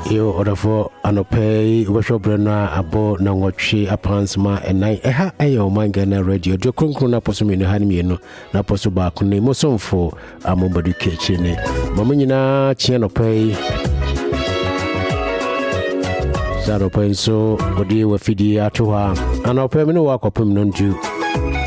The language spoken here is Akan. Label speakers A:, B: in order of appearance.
A: yo odafo anopay worship brena abo na ngotwe apansma enai eha ayo mangana radio de kronkron na poso menu hanimi no na poso ba kunu mosomfo amombadu kechene mamanyina chia no pay zaro pay so odi wa fidi atoha anopay me no wakopem nonju